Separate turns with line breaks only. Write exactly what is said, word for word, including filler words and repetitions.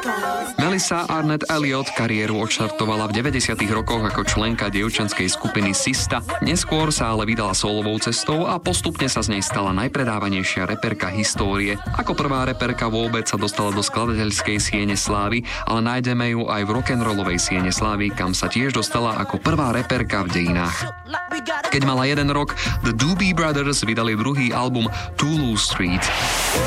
Melissa Arnett Elliott kariéru odštartovala v deväťdesiatych rokoch ako členka dievčenskej skupiny Sista. Neskôr sa ale vydala solovou cestou a postupne sa z nej stala najpredávanejšia reperka histórie. Ako prvá reperka vôbec sa dostala do skladateľskej siene slávy, ale nájdeme ju aj v rock'n'rollovej siene slávy, kam sa tiež dostala ako prvá reperka v dejinách. Keď mala jeden rok, The Doobie Brothers vydali druhý album Toulouse Street.